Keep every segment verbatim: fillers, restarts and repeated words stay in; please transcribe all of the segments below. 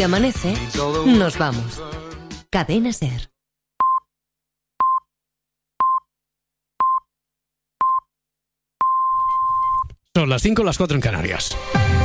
amanece, nos vamos. Cadena SER. Son las cinco, las cuatro en Canarias.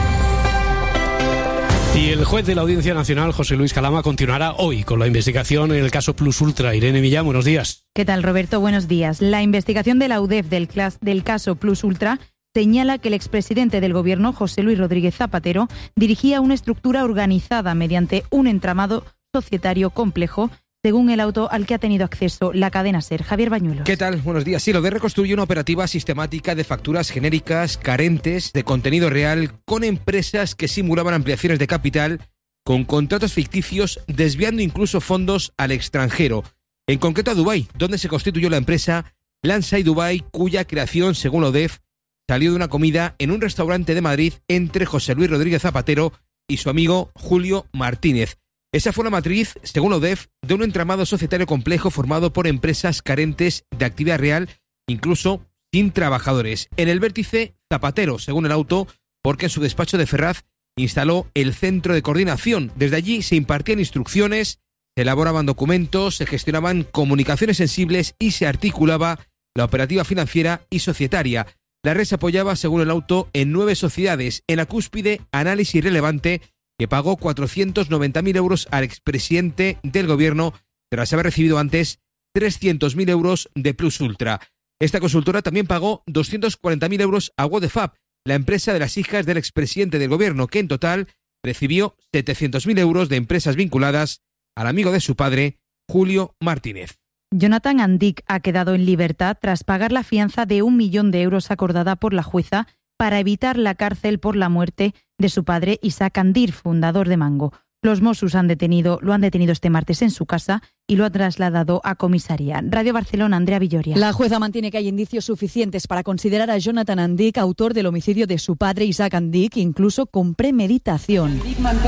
Y el juez de la Audiencia Nacional, José Luis Calama, continuará hoy con la investigación en el caso Plus Ultra. Irene Millán, buenos días. ¿Qué tal, Roberto? Buenos días. La investigación de la U D E F del, clas- del caso Plus Ultra señala que el expresidente del Gobierno, José Luis Rodríguez Zapatero, dirigía una estructura organizada mediante un entramado societario complejo, según el auto al que ha tenido acceso la cadena SER. Javier Bañuelos. ¿Qué tal? Buenos días. Sí, la U D E F reconstruye una operativa sistemática de facturas genéricas, carentes de contenido real, con empresas que simulaban ampliaciones de capital, con contratos ficticios, desviando incluso fondos al extranjero. En concreto a Dubái, donde se constituyó la empresa Lansai Dubai, cuya creación, según la U D E F, salió de una comida en un restaurante de Madrid entre José Luis Rodríguez Zapatero y su amigo Julio Martínez. Esa fue la matriz, según la U D E F, de un entramado societario complejo formado por empresas carentes de actividad real, incluso sin trabajadores. En el vértice, Zapatero, según el auto, porque en su despacho de Ferraz instaló el centro de coordinación. Desde allí se impartían instrucciones, se elaboraban documentos, se gestionaban comunicaciones sensibles y se articulaba la operativa financiera y societaria. La red se apoyaba, según el auto, en nueve sociedades. En la cúspide, Análisis Relevante, que pagó cuatrocientos noventa mil euros al expresidente del gobierno tras haber recibido antes trescientos mil euros de Plus Ultra. Esta consultora también pagó doscientos cuarenta mil euros a Wodefab, la empresa de las hijas del expresidente del gobierno, que en total recibió setecientos mil euros de empresas vinculadas al amigo de su padre, Julio Martínez. Jonathan Andic ha quedado en libertad tras pagar la fianza de un millón de euros acordada por la jueza para evitar la cárcel por la muerte de su padre, Isaac Andir, fundador de Mango. Los Mossos han detenido, lo han detenido este martes en su casa y lo ha trasladado a comisaría. Radio Barcelona, Andrea Villoria. La jueza mantiene que hay indicios suficientes para considerar a Jonathan Andic autor del homicidio de su padre, Isaac Andic, incluso con premeditación.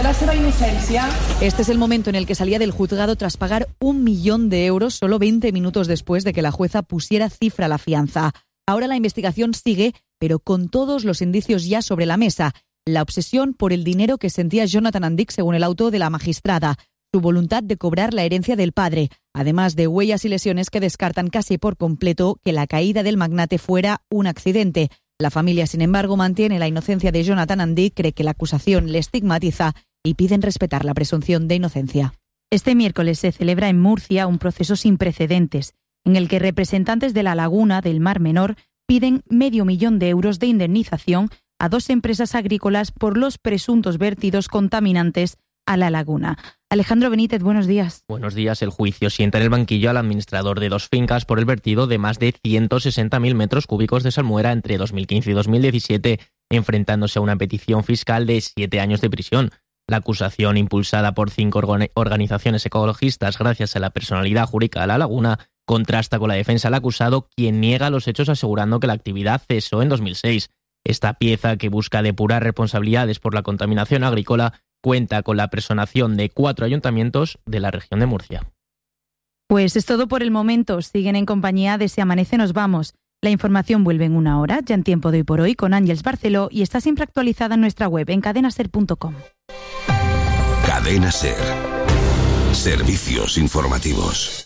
Este es el momento en el que salía del juzgado tras pagar un millón de euros solo veinte minutos después de que la jueza pusiera cifra a la fianza. Ahora la investigación sigue, pero con todos los indicios ya sobre la mesa. La obsesión por el dinero que sentía Jonathan Andic, según el auto de la magistrada, su voluntad de cobrar la herencia del padre, además de huellas y lesiones que descartan casi por completo que la caída del magnate fuera un accidente. La familia, sin embargo, mantiene la inocencia de Jonathan Andic, cree que la acusación le estigmatiza y piden respetar la presunción de inocencia. Este miércoles se celebra en Murcia un proceso sin precedentes, en el que representantes de la laguna del Mar Menor piden medio millón de euros de indemnización a dos empresas agrícolas por los presuntos vertidos contaminantes a la laguna. Alejandro Benítez, buenos días. Buenos días. El juicio sienta en el banquillo al administrador de dos fincas por el vertido de más de ciento sesenta mil metros cúbicos de salmuera entre dos mil quince y dos mil diecisiete, enfrentándose a una petición fiscal de siete años de prisión. La acusación, impulsada por cinco orga- organizaciones ecologistas gracias a la personalidad jurídica de la laguna, contrasta con la defensa del acusado, quien niega los hechos asegurando que la actividad cesó en dos mil seis. Esta pieza, que busca depurar responsabilidades por la contaminación agrícola, cuenta con la personación de cuatro ayuntamientos de la región de Murcia. Pues es todo por el momento. Siguen en compañía de Si Amanece Nos Vamos. La información vuelve en una hora, ya en Tiempo de Hoy por Hoy, con Ángeles Barceló, y está siempre actualizada en nuestra web en cadena ser punto com. Cadena SER. Servicios informativos.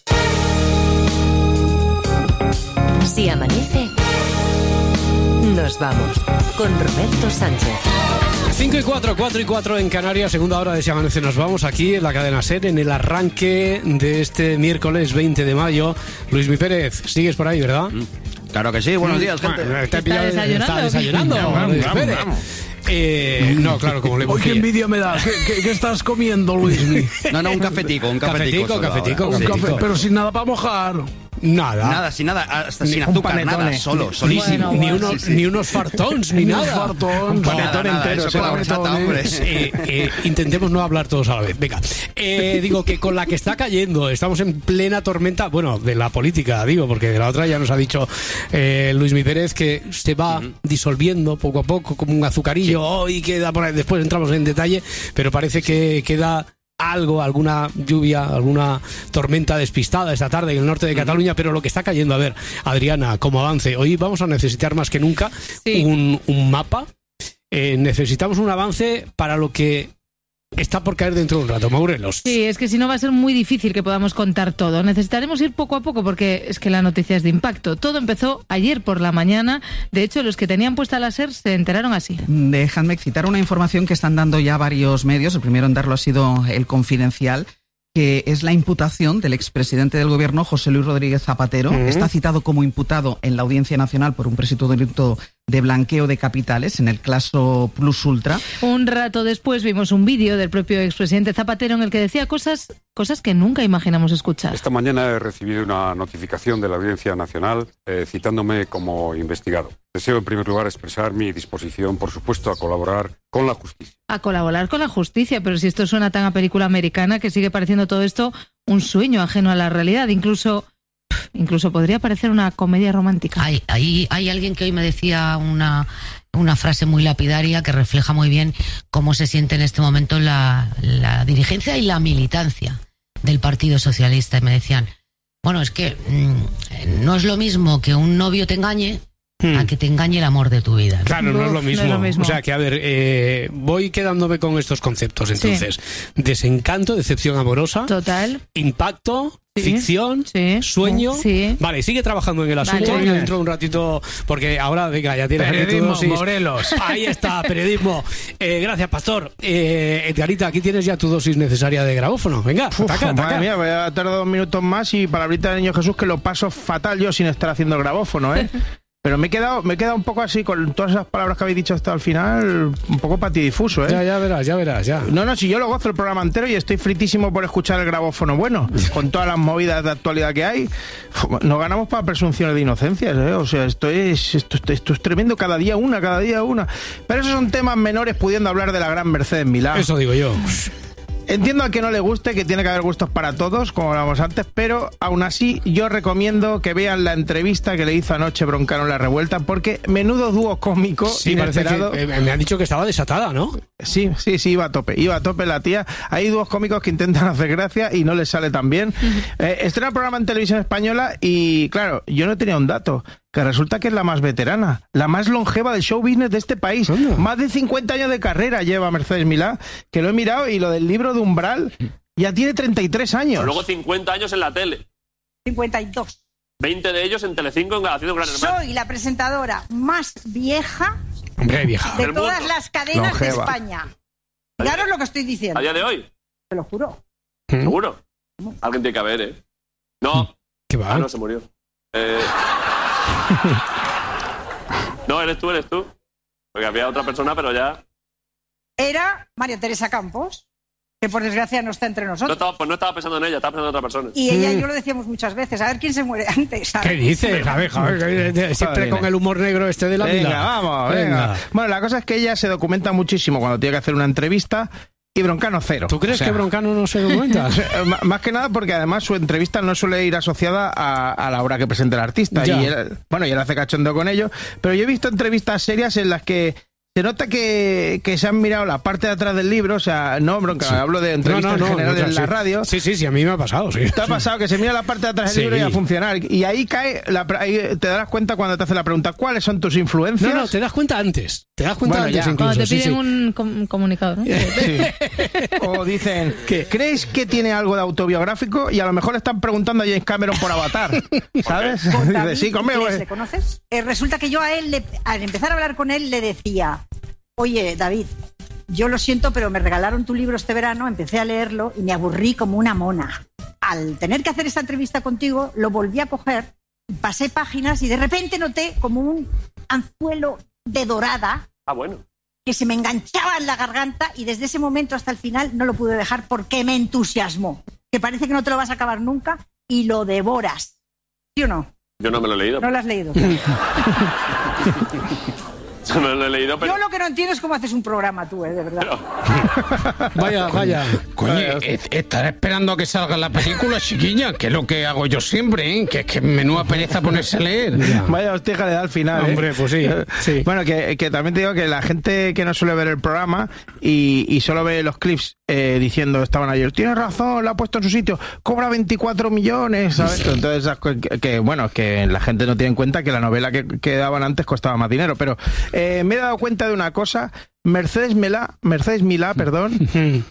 Si amanece, nos vamos con Roberto Sánchez. cinco y cuatro, cuatro y cuatro en Canarias, segunda hora de Si Amanece Nos Vamos, aquí en la cadena SER, en el arranque de este miércoles veinte de mayo. Luismi Pérez, sigues por ahí, ¿verdad? Mm, claro que sí, buenos días, gente. Bueno, ¿Está desayunando? Está desayunando. Vamos, Luis vamos, Pérez. vamos. Eh, no, claro, como le Uy, qué envidia me da. ¿Qué, qué, qué estás comiendo, Luismi? No, no, un cafetico, un cafetico. Cafetico, solo cafetico, ahora. Un cafetico. café, pero sin nada para mojar. Nada. Nada, sin nada, hasta Ni sin un azúcar, panetone. nada, solo, solísimo. Ni, unos, Sí, sí. ni unos fartons, ni Ni nada. un fartón. Un Nada, panetón nada, entero. eso se con la va. horchata, hombre. Eh, eh, intentemos no hablar todos a la vez. Venga, eh, digo que con la que está cayendo, estamos en plena tormenta, bueno, de la política, digo, porque de la otra ya nos ha dicho eh, Luismi Pérez que se va uh-huh. disolviendo poco a poco como un azucarillo. Sí. Oh, y queda por ahí, después entramos en detalle, pero parece que queda algo, alguna lluvia, alguna tormenta despistada esta tarde en el norte de Cataluña, pero lo que está cayendo, a ver, Adriana, como avance, hoy vamos a necesitar más que nunca sí. un, un mapa, eh, necesitamos un avance para lo que está por caer dentro de un rato. Morelos. Sí, es que si no va a ser muy difícil que podamos contar todo. Necesitaremos ir poco a poco porque es que la noticia es de impacto. Todo empezó ayer por la mañana. De hecho, los que tenían puesta la SER se enteraron así. Déjame citar una información que están dando ya varios medios. El primero en darlo ha sido El Confidencial, que es la imputación del expresidente del gobierno, José Luis Rodríguez Zapatero. Uh-huh. Está citado como imputado en la Audiencia Nacional por un presunto delito de blanqueo de capitales en el caso Plus Ultra. Un rato después vimos un vídeo del propio expresidente Zapatero en el que decía cosas, cosas que nunca imaginamos escuchar. Esta mañana he recibido una notificación de la Audiencia Nacional eh, citándome como investigado. Deseo en primer lugar expresar mi disposición, por supuesto, a colaborar con la justicia. A colaborar con la justicia, pero si esto suena tan a película americana que sigue pareciendo todo esto un sueño ajeno a la realidad, incluso... Incluso podría parecer una comedia romántica. Hay, hay, hay alguien que hoy me decía una, una frase muy lapidaria que refleja muy bien cómo se siente en este momento la, la dirigencia y la militancia del Partido Socialista. Y me decían, bueno, es que mmm, no es lo mismo que un novio te engañe hmm. a que te engañe el amor de tu vida. Claro, no, Uf, es lo mismo. no es lo mismo. O sea, que a ver, eh, voy quedándome con estos conceptos entonces. Sí. Desencanto, decepción amorosa. Total. Impacto. Sí, ficción, sí, sueño. Sí. Vale, sigue trabajando en el asunto. Vale. Dentro de un ratito, porque ahora, venga, ya tienes periodismo, aquí tu dosis. Morelos. Ahí está, periodismo. Eh, gracias, Pastor. Eh, Edgarita, aquí tienes ya tu dosis necesaria de grabófono. Venga, Uf, ataca, ataca. Madre mía, voy a tardar dos minutos más y palabrita del Niño Jesús que lo paso fatal yo sin estar haciendo el grabófono, ¿eh? Pero me he quedado, me he quedado un poco así con todas esas palabras que habéis dicho hasta el final, un poco patidifuso, ¿eh? Ya, ya verás, ya verás, ya. No, no, si yo lo gozo el programa entero y estoy fritísimo por escuchar el grabófono bueno, con todas las movidas de actualidad que hay. Nos ganamos para presunciones de inocencia, ¿eh? O sea, esto es, esto, esto, esto es tremendo, cada día una, cada día una. Pero esos son temas menores pudiendo hablar de la gran Mercedes Milá. Eso digo yo. Entiendo a que no le guste, que tiene que haber gustos para todos, como hablábamos antes, pero aún así yo recomiendo que vean la entrevista que le hizo anoche Broncano en La Revuelta, porque menudo dúo cómico sí, inesperado. Que, eh, me han dicho que estaba desatada, ¿no? Sí, sí, sí, iba a tope, iba a tope la tía. Hay dúos cómicos que intentan hacer gracia y no les sale tan bien. Uh-huh. Eh, estrena programa en televisión española y, claro, yo no tenía un dato, que resulta que es la más veterana, la más longeva del show business de este país. ¿Dónde? Más de cincuenta años de carrera lleva Mercedes Milá, que lo he mirado, y lo del libro de Umbral ya tiene treinta y tres años. Pero luego cincuenta años en la tele. cincuenta y dos. veinte de ellos en Telecinco haciendo Gran Hermano. Soy la presentadora más vieja, Hombre, vieja. de todas las cadenas longeva de España. Claro lo que estoy diciendo. ¿A día de hoy? Te lo juro. ¿Seguro? Alguien tiene que haber, ¿eh? No. ¿Qué va? Ah, no, se murió. Eh... No, eres tú, eres tú. Porque había otra persona, pero ya... Era María Teresa Campos, que por desgracia no está entre nosotros. No estaba, pues no estaba pensando en ella, estaba pensando en otra persona. Y ella y yo lo decíamos muchas veces, a ver quién se muere antes. ¿Sabes? ¿Qué dices? A ver, joder, siempre con el humor negro este de la venga, vida. Vamos, venga. venga. Bueno, la cosa es que ella se documenta muchísimo cuando tiene que hacer una entrevista. Y Broncano cero. ¿Tú crees o sea, que Broncano no se documenta? Más que nada porque además su entrevista no suele ir asociada a, a la hora que presenta el artista. Ya. Y él, bueno, y él hace cachondeo con ello. Pero yo he visto entrevistas serias en las que se nota que, que se han mirado la parte de atrás del libro, o sea, no, Bronca, sí. Hablo de entrevistas no, no, no, en general en la sí. radio. Sí, sí, sí, a mí me ha pasado, sí. Te ha pasado que se mira la parte de atrás del sí. libro y a funcionar. Y ahí cae, la, ahí te darás cuenta cuando te hace la pregunta, ¿cuáles son tus influencias? No, no, te das cuenta antes. Te das cuenta bueno, antes ya. incluso. Cuando te piden sí, sí. un com comunicado, ¿no? Sí. O dicen, ¿qué? ¿Crees que tiene algo de autobiográfico? Y a lo mejor le están preguntando a James Cameron por Avatar, ¿sabes? Dice, sí, conmigo. ¿Le conoces? Eh, resulta que yo a él, le, al empezar a hablar con él, le decía... Oye, David, yo lo siento, pero me regalaron tu libro este verano, empecé a leerlo y me aburrí como una mona. Al tener que hacer esta entrevista contigo, lo volví a coger, pasé páginas y de repente noté como un anzuelo de dorada. Ah, bueno. Que se me enganchaba en la garganta y desde ese momento hasta el final no lo pude dejar porque me entusiasmó. Que parece que no te lo vas a acabar nunca y lo devoras. ¿Sí o no? Yo no me lo he leído. No lo has leído. Yo no lo he leído, pero... Yo lo que no entiendo es cómo haces un programa tú, ¿eh? De verdad. Pero... vaya, vaya. Coño, estaré esperando a que salga la película, chiquilla, que es lo que hago yo siempre, ¿eh? Que es que menuda pereza ponerse a leer. Vaya hostia le da al final, ¿eh? Hombre, pues sí, sí. Bueno, que, que también te digo que la gente que no suele ver el programa y, y solo ve los clips eh, diciendo, estaban ayer, tienes razón, la ha puesto en su sitio, cobra veinticuatro millones, ¿sabes? Entonces, que, que bueno, que la gente no tiene en cuenta que la novela que, que daban antes costaba más dinero, pero... Eh, me he dado cuenta de una cosa. Mercedes Milá, Mercedes Milá, perdón,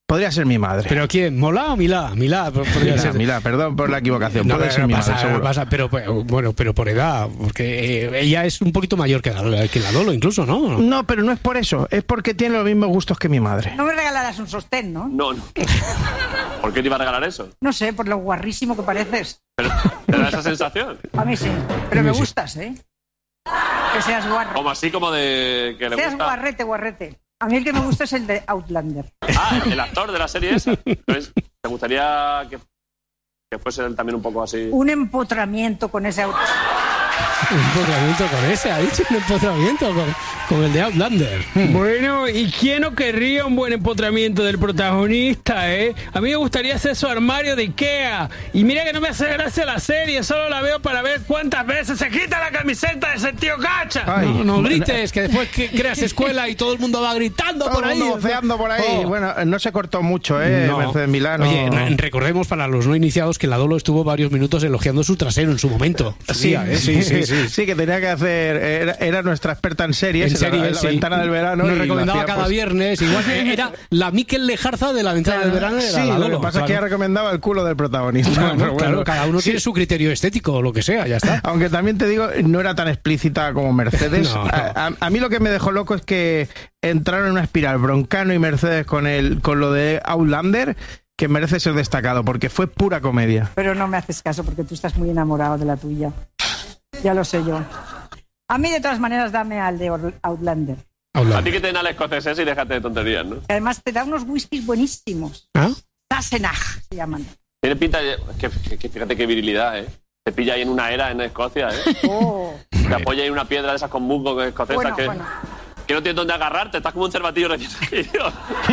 Podría ser mi madre. ¿Pero quién? ¿Mola o Milá? Milá, podría Milá, ser. Milá, perdón por la equivocación. No, Puede pero ser mi pasa, madre, seguro. pasa, pero, pero, bueno, pero por edad, porque eh, ella es un poquito mayor que la, que la Lolo, incluso, ¿no? No, pero no es por eso. Es porque tiene los mismos gustos que mi madre. No me regalarás un sostén, ¿no? No, no. ¿Por qué te iba a regalar eso? No sé, por lo guarrísimo que pareces. Pero, ¿te da esa sensación? A mí sí. Pero me gustas, ¿eh? Que seas guarro. Como así, como de que le Seas gusta. guarrete, guarrete. A mí el que me gusta es el de Outlander. Ah, el actor de la serie esa. Entonces, ¿te gustaría que, que fuese él también un poco así? Un empotramiento con ese auto. Un empotramiento con ese, ha dicho un empotramiento con, con el de Outlander. Bueno, ¿y quién no querría un buen empotramiento del protagonista, eh? A mí me gustaría hacer su armario de Ikea. Y mira que no me hace gracia la serie, solo la veo para ver cuántas veces se quita la camiseta de ese tío Cacha. Ay, no, no grites, que después que creas escuela y todo el mundo va gritando Todo por el ahí. mundo voceando por ahí. Oh. Bueno, no se cortó mucho, ¿eh? No. Mercedes Milá. No. Oye, recordemos para los no iniciados que la Dolo estuvo varios minutos elogiando su trasero en su momento. Su Sí, día, ¿eh? sí, sí, sí, sí, que tenía que hacer. Era, era nuestra experta en series, En series, en la, en la sí. ventana del verano. Nos y lo recomendaba hacía, cada pues, viernes. Igual que era la Miquel Lejarza de la ventana del verano. Era Sí, la lo Dolo, que pasa claro. es que ella recomendaba el culo del protagonista. Bueno, pero claro, bueno. cada uno Sí. tiene su criterio estético o lo que sea, ya está. Aunque también te digo, no era tan explícita como Mercedes. No, no. A, a- a mí lo que me dejó loco es que entraron en una espiral Broncano y Mercedes con el con lo de Outlander, que merece ser destacado, porque fue pura comedia. Pero no me haces caso porque tú estás muy enamorado de la tuya. Ya lo sé yo. A mí, de todas maneras, dame al de Or- Outlander. A ti que te den al escocés ese y déjate de tonterías, ¿no? Además, te da unos whiskies buenísimos. ¿Ah? Sassenach se llaman. Tiene pinta de... Que, que- que fíjate qué virilidad, ¿eh? Te pilla ahí en una era en Escocia, ¿eh? Oh. Te apoya ahí en una piedra de esas con musgo escocesa Bueno, que, bueno. que no tienes dónde agarrarte. Estás como un cervatillo recién salido.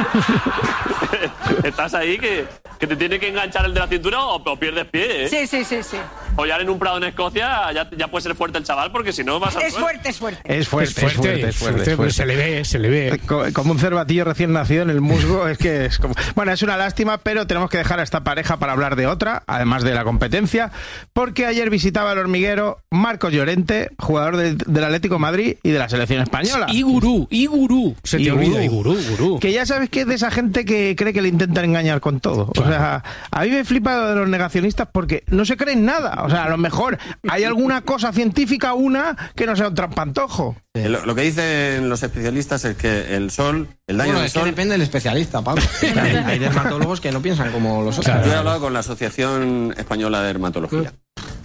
Estás ahí que, que te tiene que enganchar el de la cintura o, o pierdes pie, ¿eh? Sí, sí, sí, sí. Follar en un prado en Escocia ya, ya puede ser fuerte el chaval porque si no vas a... Es fuerte, es fuerte. Es fuerte, es fuerte, es fuerte. es fuerte. Se le ve, se le ve. Co- Como un cervatillo recién nacido en el musgo, es que es como... Bueno, es una lástima, pero tenemos que dejar a esta pareja para hablar de otra, además de la competencia, porque ayer visitaba el hormiguero Marcos Llorente, jugador de- del Atlético de Madrid y de la selección española. Y gurú, y gurú. Se te Y olvida, gurú. y gurú, gurú. Que ya sabes que es de esa gente que cree que le intentan engañar con todo. O sea, a mí me flipa lo de los negacionistas porque no se creen nada. O sea, a lo mejor hay alguna cosa científica, una, que no sea un trampantojo. Eh, Lo, lo que dicen los especialistas es que el sol, el daño Bueno, del es que sol... depende del especialista, Pablo. hay, hay dermatólogos que no piensan como los otros. Yo he hablado con la Asociación Española de Dermatología.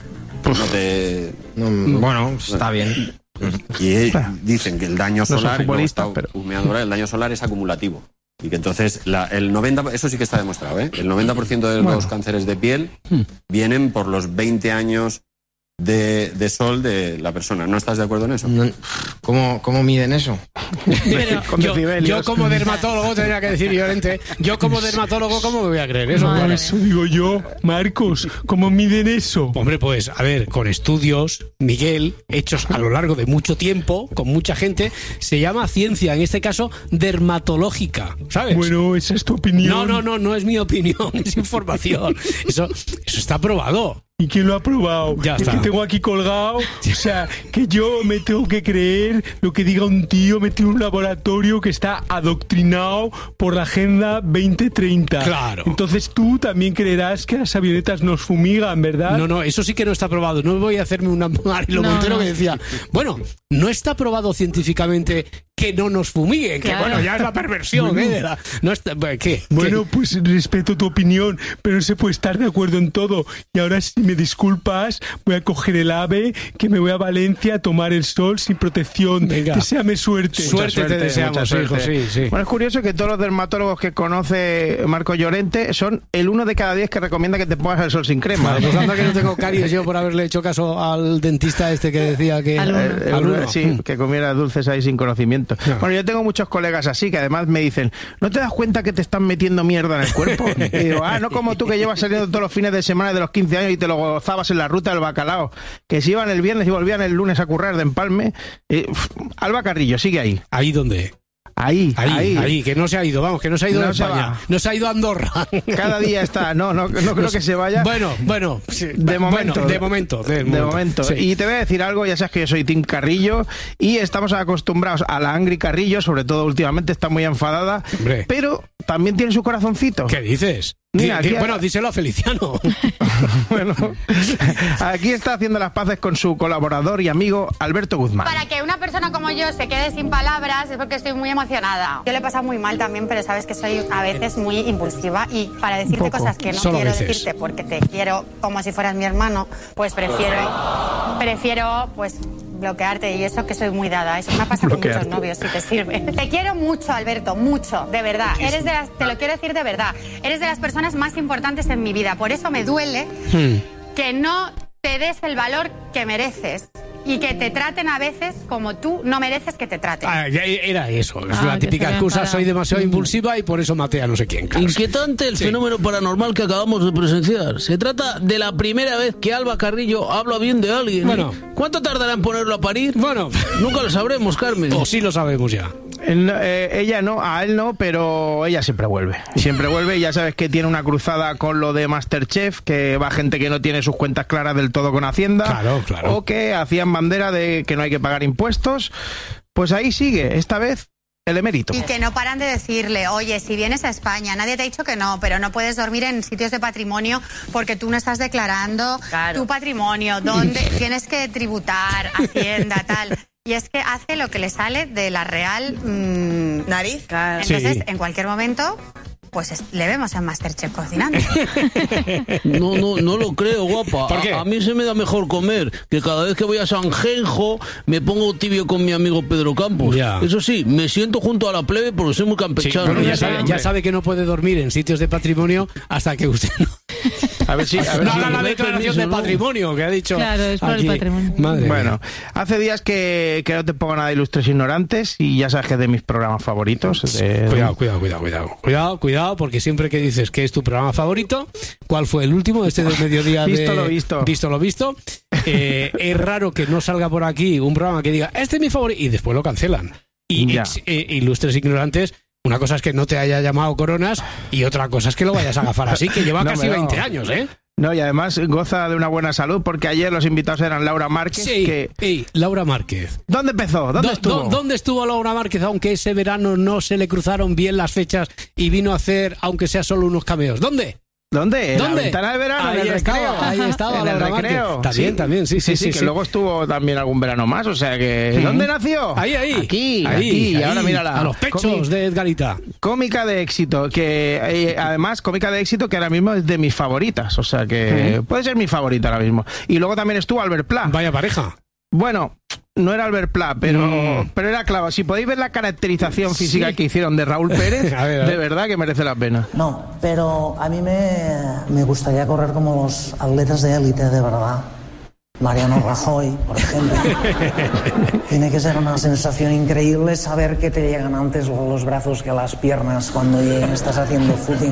No te... No, bueno, está bien. Y eh, dicen que el daño No son solar, y luego futbolistas, está pero- husmeando ahora, el daño solar es acumulativo. Y que entonces la, el noventa, eso sí que está demostrado, ¿eh? El noventa por ciento de los Bueno. cánceres de piel vienen por los veinte años de, de sol de la persona. ¿No estás de acuerdo en eso? No, ¿Cómo, ¿Cómo miden eso? Pero Con yo, decibelios. yo como dermatólogo tendría que decir, Llorente, yo como dermatólogo, ¿cómo me voy a creer eso? Madre Bueno, mía. digo yo, Marcos, ¿cómo miden eso? hombre, pues, a ver, con estudios, Miguel, hechos a lo largo de mucho tiempo, con mucha gente, se llama ciencia, en este caso, dermatológica, ¿sabes? Bueno, esa es tu opinión. No, no, no, no es mi opinión, es información. Eso, eso está probado. ¿Y quién lo ha probado? Ya es está. que tengo aquí colgado. O sea, que yo me tengo que creer lo que diga un tío metido en un laboratorio que está adoctrinado por la Agenda veinte treinta. Claro. Entonces tú también creerás que las avionetas nos fumigan, ¿verdad? No, no, eso sí que no está probado. No voy a hacerme un Marilo No, Montero no. que decía, bueno, no está probado científicamente que no nos fumiguen, Claro. que bueno, ya es la perversión, ¿eh? de la- no está, ¿qué? Bueno, pues respeto tu opinión, pero no se puede estar de acuerdo en todo. Y ahora, si me disculpas, voy a coger el AVE, que me voy a Valencia a tomar el sol sin protección. Venga. Deseame suerte. Suerte te deseamos, mucha hijo, suerte. sí, sí. Bueno, es curioso que todos los dermatólogos que conoce Marco Llorente son el uno de cada diez que recomienda que te pongas el sol sin crema. Vale, pues anda que no tengo caries yo por haberle hecho caso al dentista este que decía que... Al uno. Eh, eh, al uno, uno. sí, que comiera dulces ahí sin conocimiento. No. Bueno, yo tengo muchos colegas así que además me dicen, ¿no te das cuenta que te están metiendo mierda en el cuerpo? Y digo, ah, no como tú que llevas saliendo todos los fines de semana de los quince años y te lo gozabas en la ruta del bacalao, que se iban el viernes y volvían el lunes a currar de empalme. Eh, uf, Alba Carrillo, sigue ahí. ¿Ahí dónde? Ahí, ahí, ahí, ahí, que no se ha ido, vamos, que no se ha ido no de España, va. no se ha ido a Andorra. Cada día está, no, no, no creo que se vaya. Bueno, bueno, sí, de momento, bueno, de momento, de momento. De momento. Sí. Y te voy a decir algo, ya sabes que yo soy Team Carrillo y estamos acostumbrados a la Angry Carrillo, sobre todo últimamente está muy enfadada, Hombre. pero también tiene su corazoncito. ¿Qué dices? Mira, Di- aquí- bueno, díselo a Feliciano. Bueno, aquí está haciendo las paces con su colaborador y amigo Alberto Guzmán. Para que una persona como yo se quede sin palabras es porque estoy muy emocionada. Yo le he pasado muy mal también, pero sabes que soy a veces muy impulsiva y para decirte poco. cosas que no Solo quiero veces. decirte porque te quiero como si fueras mi hermano, pues prefiero, prefiero pues bloquearte y eso que soy muy dada. Eso me ha pasado con Bloquearte. muchos novios, si te sirve. Te quiero mucho, Alberto, mucho, de verdad. Eres de las, te lo quiero decir de verdad. Eres de las personas más importantes en mi vida. Por eso me duele Hmm. que no te des el valor que mereces y que te traten a veces como tú no mereces que te traten. Ah, ya era eso, es Ah, la que típica se había excusa, enfadado. soy demasiado impulsiva y por eso maté a no sé quién. Claro. Inquietante el Sí. fenómeno paranormal que acabamos de presenciar. Se trata de la primera vez que Alba Carrillo habla bien de alguien. ¿eh? Bueno. ¿Cuánto tardará en ponerlo a parir? Bueno, Nunca lo sabremos, Carmen. o sí lo sabemos ya. Él no- eh, ella no, a él no, pero ella siempre vuelve. Siempre vuelve y ya sabes que tiene una cruzada con lo de Masterchef, que va gente que no tiene sus cuentas claras del todo con Hacienda. Claro, claro. O que hacían bandera de que no hay que pagar impuestos. Pues ahí sigue, esta vez el emérito. Y que no paran de decirle, oye, si vienes a España, nadie te ha dicho que no, pero no puedes dormir en sitios de patrimonio porque tú no estás declarando tu patrimonio, donde tienes que tributar, Hacienda, tal. Y es que hace lo que le sale de la real mm, nariz. Entonces, Sí. en cualquier momento, pues es- le vemos en Masterchef cocinando. No, no, no lo creo, guapa. ¿Por qué? A, a mí se me da mejor comer, que cada vez que voy a Sanjenjo me pongo tibio con mi amigo Pedro Campos. Ya. Eso sí, me siento junto a la plebe porque soy muy Sí, campechano. bueno, ya, sabe, ya sabe que no puede dormir en sitios de patrimonio hasta que usted no, A ver si, a ver no si- haga la me declaración permiso, de ¿no? patrimonio que ha dicho. Claro, es por el aquí. patrimonio. Madre mía. Bueno, hace días que, que no te pongo nada de Ilustres Ignorantes y ya sabes que es de mis programas favoritos. de- Cuidado, cuidado, cuidado, cuidado. Cuidado, cuidado, porque siempre que dices que es tu programa favorito, ¿cuál fue el último? Este del mediodía de... Visto lo visto. Visto lo visto. Eh, es raro que no salga por aquí un programa que diga, este es mi favorito, y después lo cancelan. Y Ya. ex- eh, Ilustres Ignorantes, una cosa es que no te haya llamado Coronas y otra cosa es que lo vayas a agafar así, que lleva No, casi pero- veinte años, ¿eh? No, y además goza de una buena salud porque ayer los invitados eran Laura Márquez. Sí, Que, sí, Laura Márquez. ¿Dónde empezó? ¿Dónde Do- estuvo? do- ¿Dónde estuvo Laura Márquez? Aunque ese verano no se le cruzaron bien las fechas y vino a hacer, aunque sea solo unos cameos. ¿Dónde? ¿Dónde? En ¿Dónde? la ventana de verano, Ahí en el estaba, recreo. ahí estaba en el Laura recreo. Márquez. También, también, sí, sí, sí, que sí. luego estuvo también algún verano más, o sea que... Ujú. ¿Dónde nació? Ahí, ahí. Aquí, ahí, aquí. Y ahí, ahora mírala. a los pechos Cómic- de Edgarita. Cómica de éxito, que eh, además cómica de éxito que ahora mismo es de mis favoritas, o sea que Ujú. puede ser mi favorita ahora mismo. Y luego también estuvo Albert Pla. Vaya pareja. Bueno, no era Albert Pla, pero, Mm. pero era clavo. Si podéis ver la caracterización física que hicieron de Raúl Pérez, A ver, a ver. de verdad que merece la pena. No, pero a mí me, me gustaría correr como los atletas de élite, de verdad. Mariano Rajoy, por ejemplo. Tiene que ser una sensación increíble saber que te llegan antes los brazos que las piernas cuando llegan- estás haciendo footing.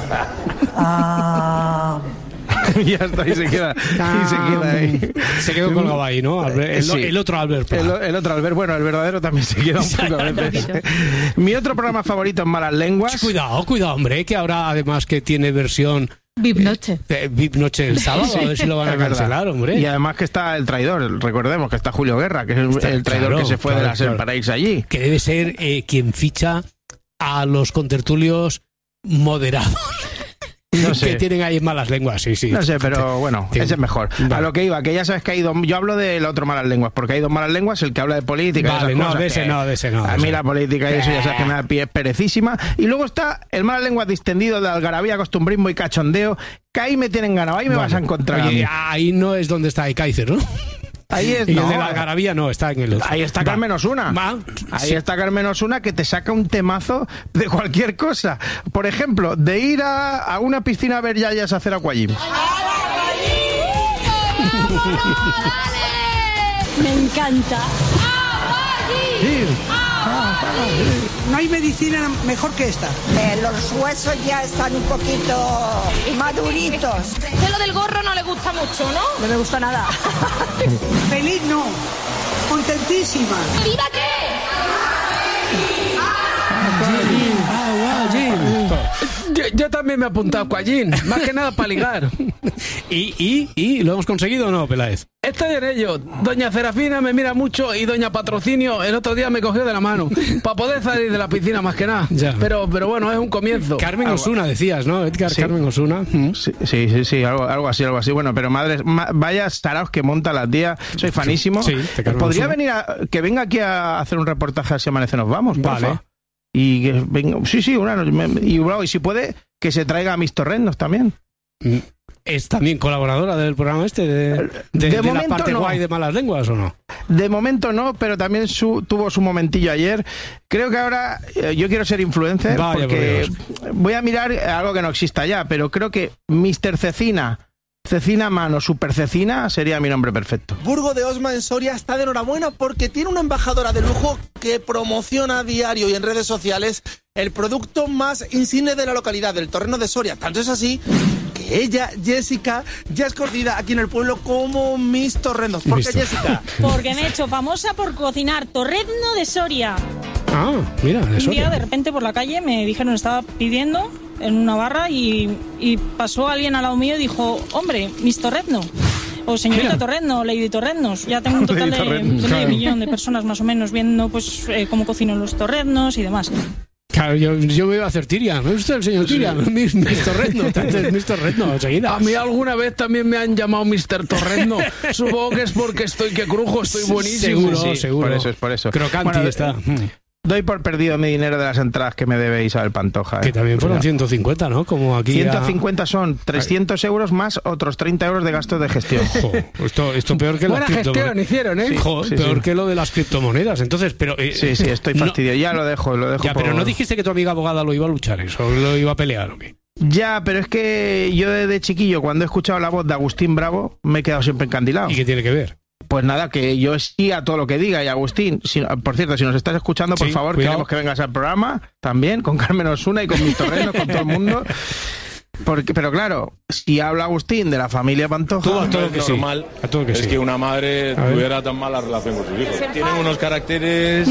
Ah, ya está, y se queda, y se queda ahí. Se quedó colgado ahí, ¿no? Albert- el, Sí. el otro Albert Pla. El, el otro Albert, bueno, el verdadero también se queda un poco a veces. Mi otro programa favorito es Malas Lenguas. Cuidado, cuidado, hombre, que ahora además que tiene versión V I P Noche. eh, V I P Noche el sábado, a ver si lo van a Es verdad. cancelar, hombre. Y además que está el traidor, recordemos que está Julio Guerra, que es el, Está- el traidor claro, que se fue claro, de la SER claro. para irse allí. Que debe ser eh, quien ficha a los contertulios moderados. No sé. Que tienen ahí malas lenguas, sí, sí. No sé, pero bueno, Sí. ese es mejor. Vale. A lo que iba, que ya sabes que hay dos... Yo hablo del otro Malas Lenguas, porque hay dos Malas Lenguas, el que habla de política y Vale, esas no, cosas de ese que no, de ese no, de A mí ese la no. política y eso ya sabes que me da pie es perecísima. Y luego está el Malas Lenguas distendido de algarabía, costumbrismo y cachondeo, que ahí me tienen ganado, ahí me Vale. vas a encontrar. a Oye, mí. ahí no es donde está Kaiser, ¿no? Ahí es, Y no, el de la algarabía no, está en el otro. Ahí está Va. Carmen Osuna. Va. Ahí Sí. está Carmen Osuna que te saca un temazo de cualquier cosa. Por ejemplo, de ir a, a una piscina a ver yayas a hacer aquagym. Me encanta. No hay medicina mejor que esta. Eh, los huesos ya están un poquito maduritos. Lo del gorro no le gusta mucho, ¿no? No me gusta nada. Feliz no. Contentísima. ¿Viva qué? Yo también me he apuntado a Aquagym, más que nada para ligar. ¿Y, y, ¿Y lo hemos conseguido o no, Peláez? Estoy en ello. Doña Serafina me mira mucho y Doña Patrocinio el otro día me cogió de la mano para poder salir de la piscina más que nada. Ya. Pero, pero bueno, es un comienzo. Carmen Osuna decías, ¿no? Edgar, Sí. Carmen Osuna. Sí, sí, sí, sí, algo, algo así, algo así. Bueno, pero madres, ma- vaya taraos que monta la tía. Soy fanísimo. Sí, te Carmen Podría Osuna. venir a, que venga aquí a hacer un reportaje así amanece nos vamos, porfa. Vale. Y que venga, sí, sí, una, y, bueno, y si puede, que se traiga a mis torrendos también. ¿Es también colaboradora del programa este? ¿De, de, De de la momento parte no. guay de Malas Lenguas o no? De momento no, pero también su, tuvo su momentillo ayer. Creo que ahora eh, yo quiero ser influencer Vaya, porque por voy a mirar algo que no exista ya, pero creo que mister Cecina, Cecina Mano, Super Cecina sería mi nombre perfecto. Burgo de Osma en Soria está de enhorabuena porque tiene una embajadora de lujo que promociona a diario y en redes sociales el producto más insigne de la localidad, del Torreno de Soria. Tanto es así que ella, Jessica, ya es conocida aquí en el pueblo como Miss Torrendos. ¿Por qué, Jessica? Porque me he hecho famosa por cocinar torrezno de Soria. Ah, mira, de Un Soria. día de repente por la calle me dijeron, estaba pidiendo en una barra y, y pasó alguien al lado mío y dijo, hombre, Miss Torrezno. O señorita Mira. Torrezno, Lady Torreznos. Ya tengo un total de, Lady de Torreznos, medio claro. millón de personas más o menos viendo pues eh, cómo cocino los torreznos y demás. Claro, yo, yo me iba a hacer Tiria. ¿No es usted el señor Tiria? Mis, mis Torrezno. Entonces, mis Torrezno, enseguida. A mí alguna vez también me han llamado mister Torrezno. Supongo que es porque estoy que crujo, estoy buenísimo. Seguro, Sí, seguro. Por eso es por eso. Crocanti Bueno, está. Doy por perdido mi dinero de las entradas que me debe Isabel Pantoja. ¿eh? Que también fueron Cuidado. ciento cincuenta, ¿no? Como aquí. ciento cincuenta son trescientos euros más otros treinta euros de gastos de gestión. Jo, esto, esto peor que Buena las gestión criptomonedas. hicieron, ¿eh? Sí, Jo, sí, peor sí. que lo de las criptomonedas. Entonces, pero. eh, Sí, sí, estoy no- fastidiado. Ya lo dejo, lo dejo. Ya, pero por- no dijiste que tu amiga abogada lo iba a luchar, eso, lo iba a pelear, ¿o qué? Ya, pero es que yo desde chiquillo, cuando he escuchado la voz de Agustín Bravo, me he quedado siempre encandilado. ¿Y qué tiene que ver? Pues nada, que yo sí a todo lo que diga. Y Agustín, si- por cierto, si nos estás escuchando, por Sí, favor, cuidado. queremos que vengas al programa también, con Carmen Osuna y con mis torrenos, con todo el mundo. Porque, pero claro, si habla Agustín de la familia Pantoja... Tú a todo es que sí. normal A todo que es sí. que una madre A ver. tuviera tan mala relación con sus hijos. Tienen unos caracteres...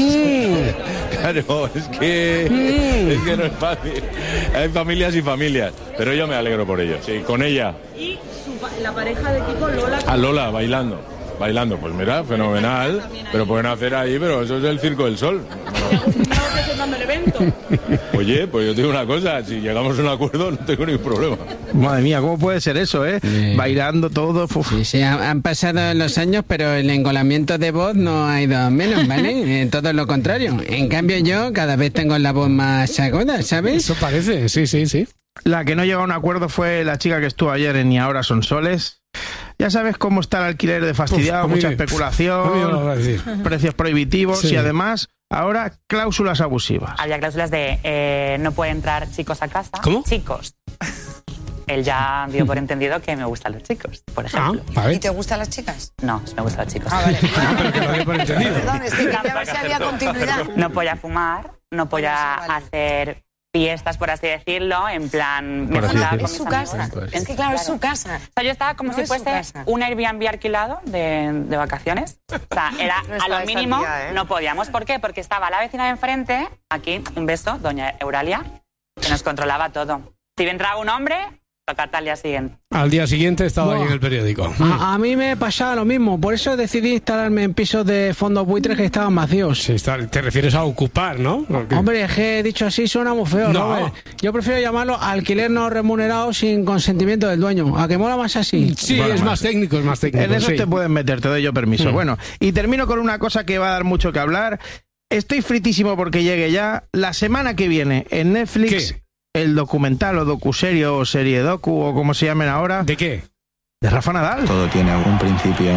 Claro, es que, es que no es fácil. Hay familias y familias, pero yo me alegro por ello. Sí, con ella, Y la pareja de equipo Lola. a Lola bailando. Bailando, pues mira, fenomenal. Pero pueden hacer ahí, pero eso es el Circo del Sol. presentando el evento. Oye, pues yo te digo una cosa, si llegamos a un acuerdo no tengo ningún problema. Madre mía, ¿cómo puede ser eso, eh? Bailando todo... uf. Sí, sí, han, han pasado los años, pero el engolamiento de voz no ha ido a menos, ¿vale? Eh, todo lo contrario. En cambio yo cada vez tengo la voz más aguda, ¿sabes? Eso parece, sí, sí, sí. La que no llegó a un acuerdo fue la chica que estuvo ayer en Y Ahora Son Soles. Ya sabes cómo está el alquiler de fastidiado, Uf, a mí- mucha a mí me lo especulación, va a decir. precios prohibitivos Sí. y además ahora cláusulas abusivas. Había cláusulas de eh, no pueden entrar chicos a casa. ¿Cómo? Chicos. Él ya dio por entendido que me gustan los chicos, por ejemplo. Ah, a ver. ¿Y te gustan las chicas? No, me gustan los chicos. Ah, vale. Pero que lo dio por entendido. Perdón, es que quería ver si había continuidad. No podía fumar, no podía hacer fiestas, por así decirlo, en plan... me Por así juntaba decirlo. con Es mis su amigos. casa. Es que claro, es su casa. O sea, yo estaba como No si es su fuese casa. un Airbnb alquilado de, de vacaciones. O sea, era No a estaba lo mínimo, esa tía, ¿eh? no podíamos. ¿Por qué? Porque estaba la vecina de enfrente, aquí, un beso, doña Euralia, que nos controlaba todo. Si entraba un hombre, tocarte al día siguiente. Al día siguiente estaba ahí Buah. en el periódico. A, a mí me pasaba lo mismo, por eso decidí instalarme en pisos de fondos buitres que estaban vacíos. Sí, está- te refieres a ocupar, ¿no? Porque- Hombre, es que dicho así suena muy feo, No. Robert. Yo prefiero llamarlo alquiler no remunerado sin consentimiento del dueño. ¿A que mola más así? Sí, Bueno, es más- más técnico, es más técnico. En eso sí. te pueden meter, te doy yo permiso. Mm. Bueno, y termino con una cosa que va a dar mucho que hablar. Estoy fritísimo porque llegue ya la semana que viene en Netflix ¿Qué? el documental o docuserio o serie docu o como se llamen ahora ¿De qué? de Rafa Nadal. Todo tiene un principio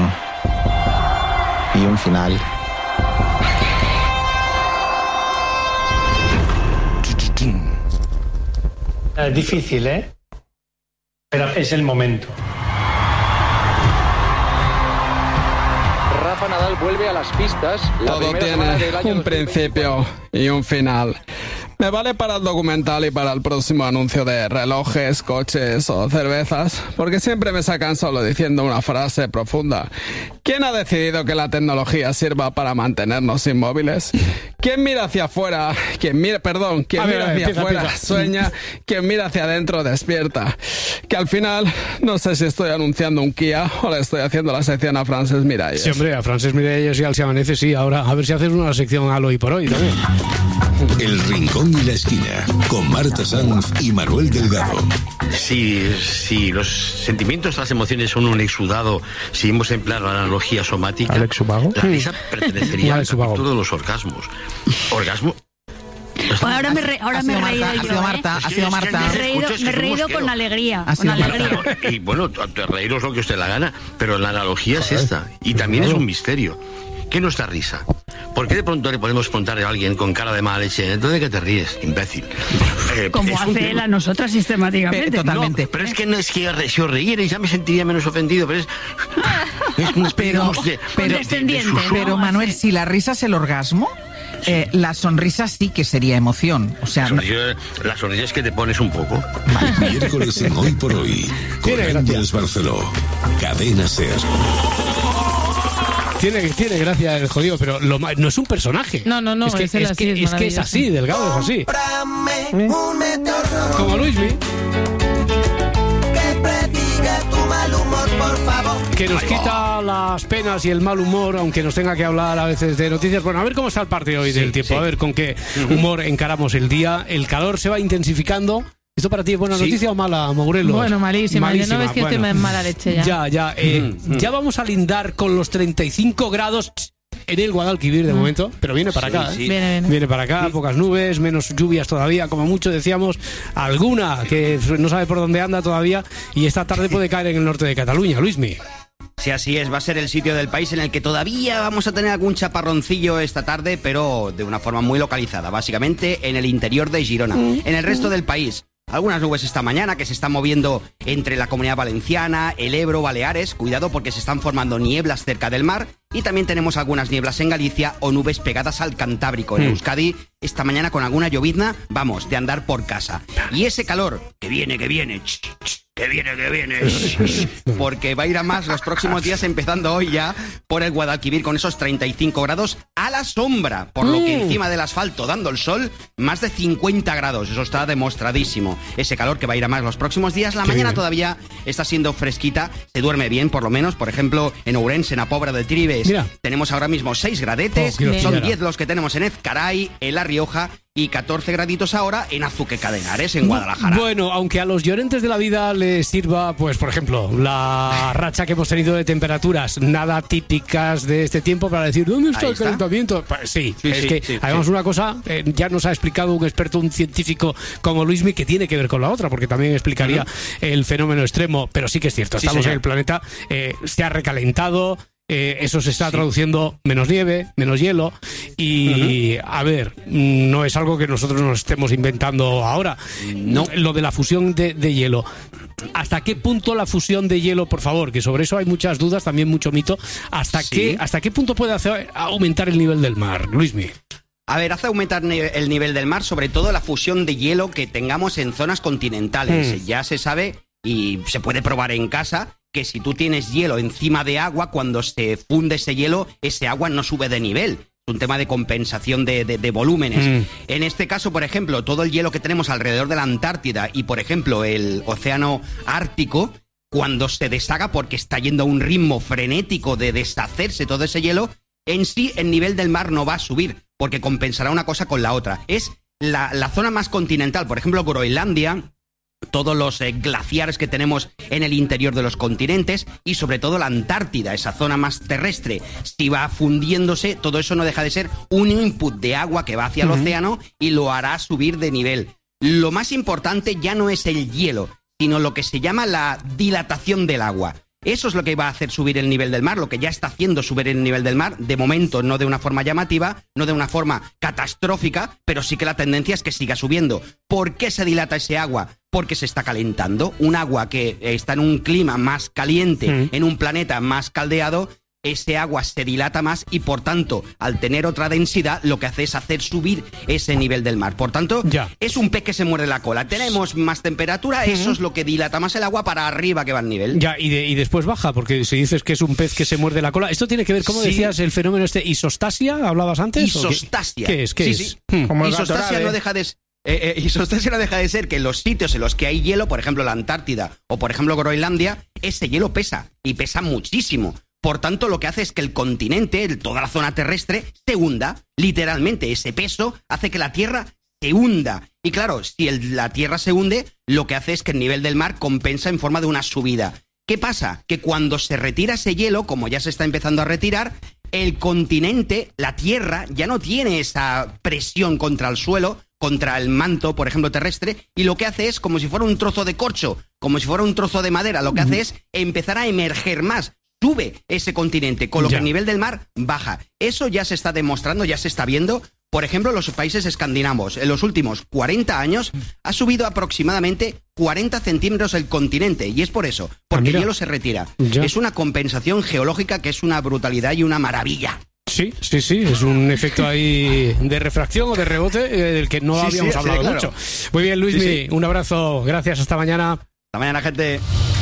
y un final. Es difícil, ¿eh? Pero es el momento. Rafa Nadal vuelve a las pistas. La Todo primera semana del tiene año un principio y un final. Me vale para el documental y para el próximo anuncio de relojes, coches o cervezas, porque siempre me sacan solo diciendo una frase profunda. ¿Quién ha decidido que la tecnología sirva para mantenernos inmóviles? ¿Quién mira hacia afuera? ¿Quién mira, perdón, quién A ver, mira a ver, hacia empieza, afuera empieza. sueña? Quien mira hacia adentro despierta. Que al final no sé si estoy anunciando un Kia o le estoy haciendo la sección a Frances Miralles. Sí, hombre, a Frances Miralles y al Se Amanece, sí. Ahora, a ver si haces una sección al Hoy por Hoy también. El Rincón y la Esquina, con Marta Sanz y Manuel Delgado. Si, si los sentimientos, las emociones son un exudado, si hemos empleado la analogía somática, la risa pertenecería al capítulo de los orgasmos. Orgasmo. Pues ahora me, re, ahora Ha me he sido reído Marta, yo, ha sido ¿eh? Marta, ha Es que- sido es que Marta. me Me he reído, escucho, es me he que reído somos con que- alegría. Ha Con sido alegría. Marta. Y bueno, te reíros lo que usted la gana, pero la analogía es esta. Y también es un misterio. ¿Qué no está risa? ¿Por qué de pronto le podemos preguntar a alguien con cara de mala leche, ¿entonces de qué te ríes, imbécil? Eh, Como es un hace él tema- a nosotras sistemáticamente. No, pero es que no es que re- si os reíerais ya me sentiría menos ofendido, pero es, es una especie, Pero, digamos, de, pero, de- de- de susurro. pero, Manuel, si la risa es el orgasmo, eh, la sonrisa sí que sería emoción. O sea, no- Sonrisa- la sonrisa es que te pones un poco. Miércoles en Hoy por Hoy, con Ángeles Barceló. Cadena Ser. Tiene, tiene gracia el jodido, pero lo ma- no es un personaje. No, no, no, Es que es él es, así, que, es es que es maravilloso. así, Delgado es así. Como Luismi. Que nos quita las penas y el mal humor, aunque nos tenga que hablar a veces de noticias. Bueno, a ver cómo está el parte hoy Sí, del tiempo, sí. a ver con qué humor encaramos el día. El calor se va intensificando. ¿Esto para ti es buena Sí. noticia o mala, Mogurelos? Bueno, malísima. Yo no ves que estoy bueno. en mala leche ya. Ya, ya. eh, Mm, mm. Ya vamos a lindar con los treinta y cinco grados en el Guadalquivir de momento, pero viene para Sí, acá. ¿eh? sí. Viene, viene. Viene para acá, pocas nubes, menos lluvias todavía, como mucho decíamos, alguna que no sabe por dónde anda todavía y esta tarde puede caer en el norte de Cataluña, Luismi. Sí, así es, va a ser el sitio del país en el que todavía vamos a tener algún chaparroncillo esta tarde, pero de una forma muy localizada, básicamente en el interior de Girona. En el resto del país, algunas nubes esta mañana que se están moviendo entre la Comunidad Valenciana, el Ebro, Baleares, cuidado porque se están formando nieblas cerca del mar, y también tenemos algunas nieblas en Galicia o nubes pegadas al Cantábrico. En Mm. Euskadi, esta mañana con alguna llovizna, vamos, de andar por casa. Y ese calor, que viene, que viene, ch, ch, que viene, que viene, ch, ch, porque va a ir a más los próximos días, empezando hoy ya por el Guadalquivir con esos treinta y cinco grados a la sombra, por lo que Mm. encima del asfalto, dando el sol, más de cincuenta grados. Eso está demostradísimo. Ese calor que va a ir a más los próximos días. La Qué mañana bien. todavía está siendo fresquita, se duerme bien por lo menos. Por ejemplo, en Ourense, en la Pobra del Tribes, Mira. tenemos ahora mismo seis gradetes, Oh, quiero son pillar. diez los que tenemos en Ezcaray, en La Rioja, y catorce graditos ahora en Azuqueca de Henares, en Guadalajara. Bueno, aunque a los llorentes de la vida les sirva, pues por ejemplo, la racha que hemos tenido de temperaturas nada típicas de este tiempo para decir, ¿dónde está Ahí el está. calentamiento? Pues sí, Sí, es sí, que sí, hagamos sí. una cosa, eh, ya nos ha explicado un experto, un científico como Luismi, que tiene que ver con la otra, porque también explicaría el fenómeno extremo, pero sí que es cierto, Sí, estamos señor. en el planeta, eh, se ha recalentado. Eh, eso se está traduciendo menos nieve, menos hielo y a ver, no es algo que nosotros nos estemos inventando ahora. No. Lo de la fusión de, de hielo. ¿Hasta qué punto la fusión de hielo, por favor? Que sobre eso hay muchas dudas, también mucho mito. ¿Hasta Sí. qué hasta qué punto puede hacer aumentar el nivel del mar, Luismi? A ver, hace aumentar ne- el nivel del mar, sobre todo la fusión de hielo que tengamos en zonas continentales. Mm. Ya se sabe y se puede probar en casa que si tú tienes hielo encima de agua, cuando se funde ese hielo, ese agua no sube de nivel. Es un tema de compensación de, de- de volúmenes. Mm. En este caso, por ejemplo, todo el hielo que tenemos alrededor de la Antártida y, por ejemplo, el océano Ártico, cuando se deshaga porque está yendo a un ritmo frenético de deshacerse todo ese hielo, en sí el nivel del mar no va a subir, porque compensará una cosa con la otra. Es la, la zona más continental, por ejemplo, Groenlandia, todos los eh, glaciares que tenemos en el interior de los continentes y sobre todo la Antártida, esa zona más terrestre. Si va fundiéndose, todo eso no deja de ser un input de agua que va hacia el Ujú. océano y lo hará subir de nivel. Lo más importante ya no es el hielo, sino lo que se llama la dilatación del agua. Eso es lo que va a hacer subir el nivel del mar, lo que ya está haciendo subir el nivel del mar, de momento no de una forma llamativa, no de una forma catastrófica, pero sí que la tendencia es que siga subiendo. ¿Por qué se dilata ese agua? Porque se está calentando. Un agua que está en un clima más caliente, Mm. en un planeta más caldeado, ese agua se dilata más y por tanto, al tener otra densidad, lo que hace es hacer subir ese nivel del mar. Por tanto, ya. es un pez que se muerde la cola. Tenemos más temperatura, eso uh-huh. es lo que dilata más el agua para arriba que va el nivel. Ya, y, de, y después baja, porque si dices que es un pez que se muerde la cola, esto tiene que ver, ¿cómo sí. decías, el fenómeno este isostasia? ¿Hablabas antes? Isostasia. ¿Qué, ¿Qué es? ¿Qué sí, es? Sí. Hmm. Como isostasia no deja de... Eh, eh, isostasia no deja de ser que en los sitios en los que hay hielo, por ejemplo la Antártida o por ejemplo Groenlandia, ese hielo pesa, y pesa muchísimo. Por tanto, lo que hace es que el continente, toda la zona terrestre, se hunda. Literalmente, ese peso hace que la Tierra se hunda. Y claro, si el, la Tierra se hunde, lo que hace es que el nivel del mar compensa en forma de una subida. ¿Qué pasa? Que cuando se retira ese hielo, como ya se está empezando a retirar, el continente, la Tierra, ya no tiene esa presión contra el suelo, contra el manto, por ejemplo, terrestre, y lo que hace es, como si fuera un trozo de corcho, como si fuera un trozo de madera, lo que hace es empezar a emerger más. Sube ese continente, con lo ya. que el nivel del mar baja. Eso ya se está demostrando, ya se está viendo. Por ejemplo, los países escandinavos, en los últimos cuarenta años, ha subido aproximadamente cuarenta centímetros el continente. Y es por eso, porque ah, el hielo se retira. Ya. Es una compensación geológica que es una brutalidad y una maravilla. Sí, sí, sí, es un efecto ahí de refracción o de rebote eh, del que no sí, habíamos sí, hablado sí, claro. mucho. Muy bien, Luismi, sí, sí. un abrazo, gracias, hasta mañana. Hasta mañana, gente.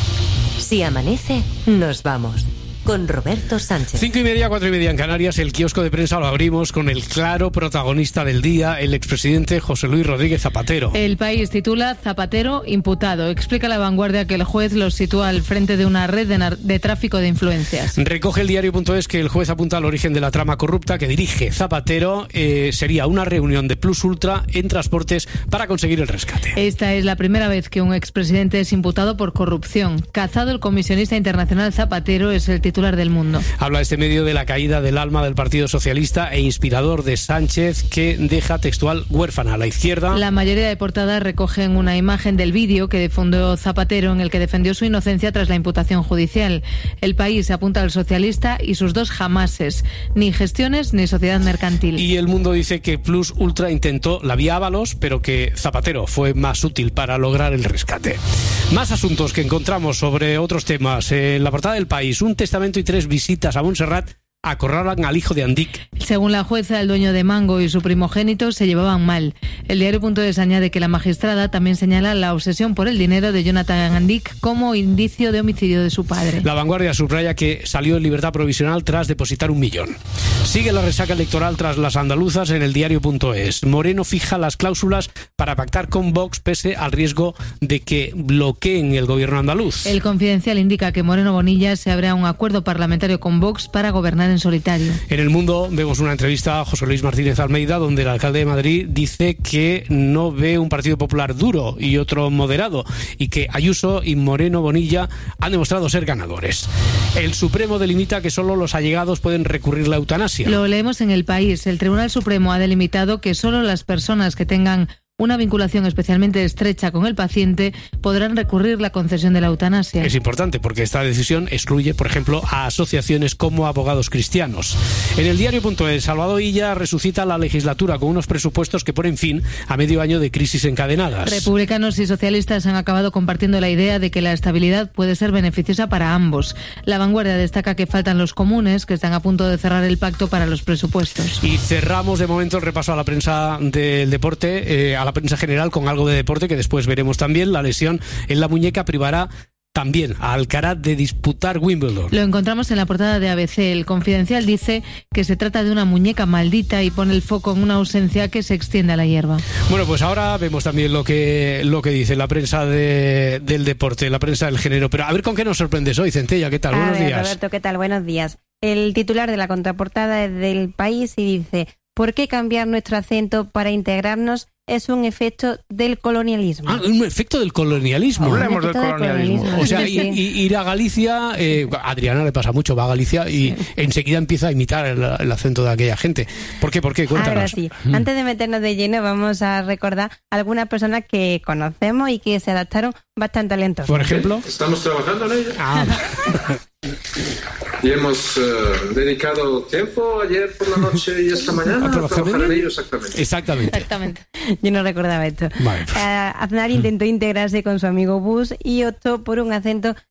Si amanece, nos vamos. Con Roberto Sánchez. Cinco y media, cuatro y media en Canarias. El kiosco de prensa lo abrimos con el claro protagonista del día, el expresidente José Luis Rodríguez Zapatero. El País titula Zapatero imputado. Explica La Vanguardia que el juez lo sitúa al frente de una red de, nar- de tráfico de influencias. Recoge el diario.es que el juez apunta al origen de la trama corrupta que dirige Zapatero. Eh, sería una reunión de Plus Ultra en transportes para conseguir el rescate. Esta es la primera vez que un expresidente es imputado por corrupción. Cazado, el comisionista internacional Zapatero es el titular del Mundo. Habla este medio de la caída del alma del Partido Socialista e inspirador de Sánchez, que deja textual huérfana a la izquierda. La mayoría de portadas recogen una imagen del vídeo que difundió Zapatero en el que defendió su inocencia tras la imputación judicial. El País apunta al socialista y sus dos jamases, ni gestiones ni sociedad mercantil. Y El Mundo dice que Plus Ultra intentó la vía Ábalos, pero que Zapatero fue más útil para lograr el rescate. Más asuntos que encontramos sobre otros temas. En la portada del País, un testamento y tres visitas a Montserrat acorralan al hijo de Andic. Según la jueza, el dueño de Mango y su primogénito se llevaban mal. El diario.es añade que la magistrada también señala la obsesión por el dinero de Jonathan Andic como indicio de homicidio de su padre. La Vanguardia subraya que salió en libertad provisional tras depositar un millón. Sigue la resaca electoral tras las andaluzas en el diario.es. Moreno fija las cláusulas para pactar con Vox pese al riesgo de que bloqueen el gobierno andaluz. El Confidencial indica que Moreno Bonilla se abre a un acuerdo parlamentario con Vox para gobernar en solitario. En El Mundo vemos una entrevista a José Luis Martínez Almeida donde el alcalde de Madrid dice que no ve un Partido Popular duro y otro moderado y que Ayuso y Moreno Bonilla han demostrado ser ganadores. El Supremo delimita que solo los allegados pueden recurrir la eutanasia. Lo leemos en El País. El Tribunal Supremo ha delimitado que solo las personas que tengan una vinculación especialmente estrecha con el paciente podrán recurrir la concesión de la eutanasia. Es importante porque esta decisión excluye, por ejemplo, a asociaciones como Abogados Cristianos. En el diario.es, Salvador Illa resucita la legislatura con unos presupuestos que ponen fin a medio año de crisis encadenadas. Republicanos y socialistas han acabado compartiendo la idea de que la estabilidad puede ser beneficiosa para ambos. La Vanguardia destaca que faltan los comunes, que están a punto de cerrar el pacto para los presupuestos. Y cerramos de momento el repaso a la prensa del deporte, eh, a la prensa general con algo de deporte que después veremos también. La lesión en la muñeca privará también a Alcaraz de disputar Wimbledon. Lo encontramos en la portada de A B C. El Confidencial dice que se trata de una muñeca maldita y pone el foco en una ausencia que se extiende a la hierba. Bueno, pues ahora vemos también lo que lo que dice la prensa de, del deporte, la prensa del género. Pero a ver con qué nos sorprendes hoy, Centella. ¿Qué tal? A Buenos ver, días. Roberto, ¿qué tal? Buenos días. El titular de la contraportada es del País y dice: ¿por qué cambiar nuestro acento para integrarnos? Es un efecto del colonialismo. Ah, un efecto del colonialismo. Hablemos del colonialismo. colonialismo. O sea, sí, sí. Ir, ir a Galicia, eh, a Adriana le pasa mucho, va a Galicia y sí. enseguida empieza a imitar el, el acento de aquella gente. ¿Por qué? ¿Por qué? Cuéntanos. Ahora sí. Mm. Antes de meternos de lleno, vamos a recordar algunas personas que conocemos y que se adaptaron bastante talentosos. Por ejemplo. Estamos trabajando en ello. Ah. Y hemos uh, dedicado tiempo ayer por la noche y esta mañana a trabajar, trabajar en ello exactamente. Exactamente. Exactamente. Yo no recordaba esto. Vale. Uh, Aznar intentó integrarse con su amigo Bush y optó por un acento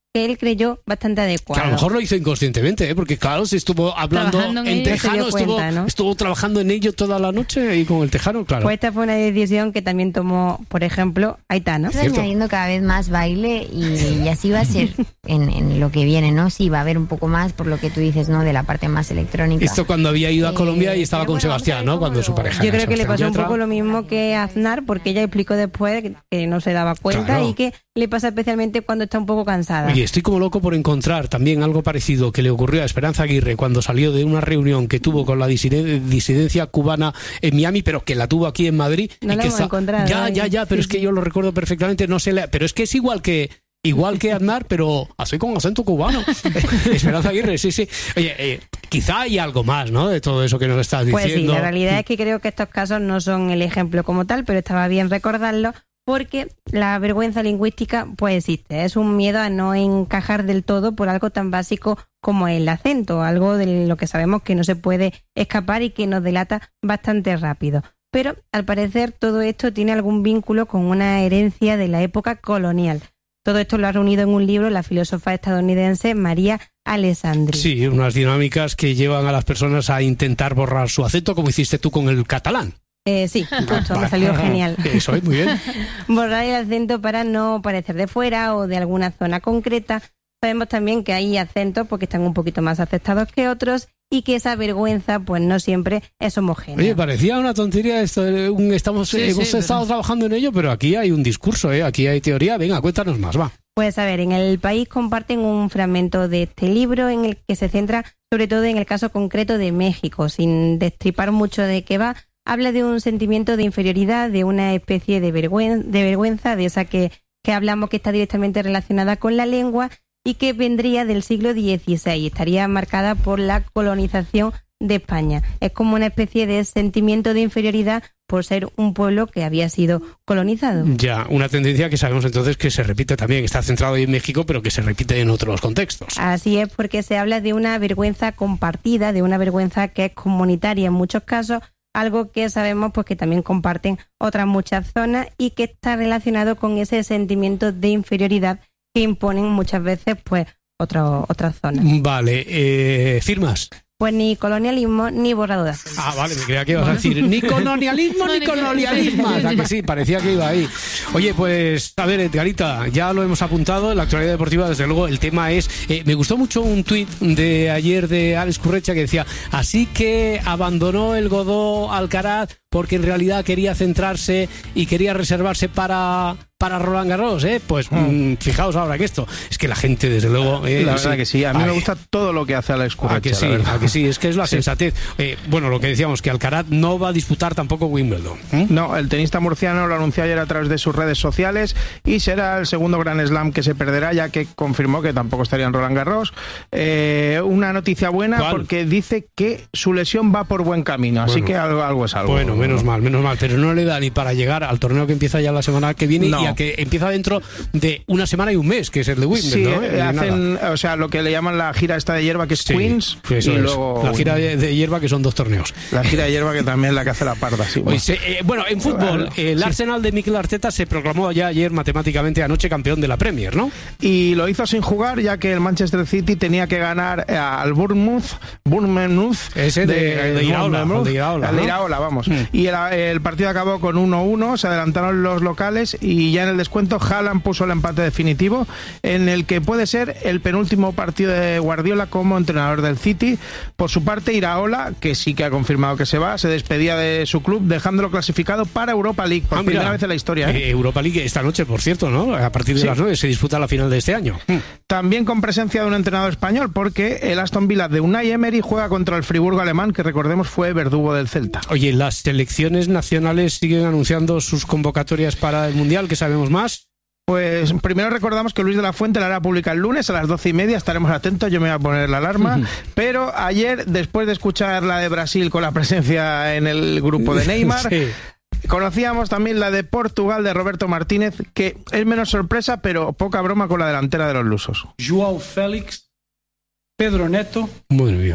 que él creyó bastante adecuado. Que a lo mejor lo hizo inconscientemente, ¿eh? Porque claro, se estuvo hablando en, en tejano, cuenta, estuvo, ¿no? estuvo trabajando en ello toda la noche y con el tejano, claro. Pues esta fue una decisión que también tomó, por ejemplo, Aitana. Está añadiendo cada vez más baile y, y así va a ser en, en lo que viene, ¿no? Sí, va a haber un poco más por lo que tú dices, ¿no? De la parte más electrónica. Esto cuando había ido a Colombia Eh, y estaba con bueno, Sebastián, ¿no? Cuando su pareja. Yo creo que le pasó un Yatra. poco lo mismo que a Aznar, porque ella explicó después que, que no se daba cuenta Claro. y que le pasa especialmente cuando está un poco cansada. Oye, estoy como loco por encontrar también algo parecido que le ocurrió a Esperanza Aguirre cuando salió de una reunión que tuvo con la disiden- disidencia cubana en Miami, pero que la tuvo aquí en Madrid. No y la que hemos encontrado, Ya, ¿eh? ya, ya, pero Sí, es que yo lo recuerdo perfectamente, no sé, la- pero es que es igual que igual que Aznar, pero así con acento cubano. Esperanza Aguirre, sí, sí. Oye, eh, quizá hay algo más, ¿no? De todo eso que nos estás Pues sí, diciendo. la realidad es que creo que estos casos no son el ejemplo como tal, pero estaba bien recordarlo porque la vergüenza lingüística pues existe. Es un miedo a no encajar del todo por algo tan básico como el acento, algo de lo que sabemos que no se puede escapar y que nos delata bastante rápido. Pero al parecer todo esto tiene algún vínculo con una herencia de la época colonial. Todo esto lo ha reunido en un libro la filósofa estadounidense María Alessandri. Sí, unas dinámicas que llevan a las personas a intentar borrar su acento, como hiciste tú con el catalán. Eh, sí, justo, me salió genial. Eso es muy bien. Borrar el acento para no parecer de fuera o de alguna zona concreta. Sabemos también que hay acentos porque están un poquito más aceptados que otros y que esa vergüenza pues no siempre es homogénea. Oye, parecía una tontería esto, de un, estamos, Sí, hemos sí, estado pero- trabajando en ello, pero aquí hay un discurso, ¿eh? Aquí hay teoría. Venga, cuéntanos más, va. Pues a ver, en El País comparten un fragmento de este libro en el que se centra sobre todo en el caso concreto de México, sin destripar mucho de qué va. Habla de un sentimiento de inferioridad, de una especie de, vergüen- de vergüenza, de esa que, que hablamos que está directamente relacionada con la lengua y que vendría del siglo dieciséis, estaría marcada por la colonización de España. Es como una especie de sentimiento de inferioridad por ser un pueblo que había sido colonizado. Ya, una tendencia que sabemos entonces que se repite también, está centrado en México, pero que se repite en otros contextos. Así es, porque se habla de una vergüenza compartida, de una vergüenza que es comunitaria en muchos casos, algo que sabemos pues que también comparten otras muchas zonas y que está relacionado con ese sentimiento de inferioridad que imponen muchas veces pues otro, otras zonas. Vale, eh, ¿firmas? Pues ni colonialismo ni borrado de acento. Ah, vale, me creía que ibas a decir ni colonialismo ni colonialismo. O sea, que sí, parecía que iba ahí. Oye, pues, a ver, Edgarita, ya lo hemos apuntado en la actualidad deportiva, desde luego, el tema es... Eh, me gustó mucho un tuit de ayer de Alex Currecha que decía, así que abandonó el Godó Alcaraz porque en realidad quería centrarse y quería reservarse para... para Roland Garros, ¿eh? Pues mm, fijaos ahora que esto, es que la gente desde luego... Eh, la verdad sí. que sí, a mí Ay, me gusta todo lo que hace Alex Currecha. Ah, que sí, la verdad. ah, que sí, es que es la Sí. sensatez. Eh, bueno, lo que decíamos, que Alcaraz no va a disputar tampoco Wimbledon. ¿eh? No, el tenista murciano lo anunció ayer a través de sus redes sociales y será el segundo Grand Slam que se perderá, ya que confirmó que tampoco estaría en Roland Garros. Eh, una noticia buena ¿Cuál? porque dice que su lesión va por buen camino, así Bueno. que algo, algo es algo. Bueno, menos mal, menos mal, pero no le da ni para llegar al torneo que empieza ya la semana que viene No. y a que empieza dentro de una semana y un mes, que es el de Wimbledon. Sí, ¿no? eh, Y hacen, o sea, lo que le llaman la gira esta de hierba, que es Sí, Queens, eso y es. luego La gira de, de hierba, que son dos torneos. la gira de hierba que también es la que hace la parda, sí. Oye, se- eh, bueno, en fútbol, el Sí. Arsenal de Mikel Arteta se proclamó ya ayer matemáticamente anoche campeón de la Premier, ¿no? Y lo hizo sin jugar, ya que el Manchester City tenía que ganar eh, al Bournemouth, Bournemouth Ese de- de Iraola, Bournemouth, el de Iraola, el de ¿no? Iraola, vamos. Mm. Y el, el partido acabó con uno uno, se adelantaron los locales y ya en el descuento Haaland puso el empate definitivo, en el que puede ser el penúltimo partido de Guardiola como entrenador del City. Por su parte, Iraola, que sí que ha confirmado que se va, se despedía de su club dejándolo clasificado para Europa League, por Ah, mira. primera vez en la historia. ¿eh? Eh, Europa League esta noche, por cierto, ¿no? A partir de Sí. las nueve se disputa la final de este año. También con presencia de un entrenador español, porque el Aston Villa de Unai Emery juega contra el Friburgo alemán, que recordemos fue verdugo del Celta. Oye, las selecciones nacionales siguen anunciando sus convocatorias para el Mundial, ¿qué sabemos más? Pues primero recordamos que Luis de la Fuente la hará pública el lunes a las doce y media, estaremos atentos, yo me voy a poner la alarma, pero ayer, después de escuchar la de Brasil con la presencia en el grupo de Neymar, Sí. conocíamos también la de Portugal de Roberto Martínez, que es menos sorpresa, pero poca broma con la delantera de los lusos. João Félix, Pedro Neto, Muy bien.